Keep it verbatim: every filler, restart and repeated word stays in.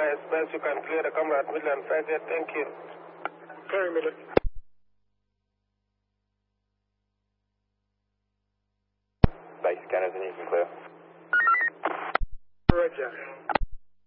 as best you can clear the camera at Midland five eight. Thank you. Clearing Midland. Base scanners and you can clear. Roger.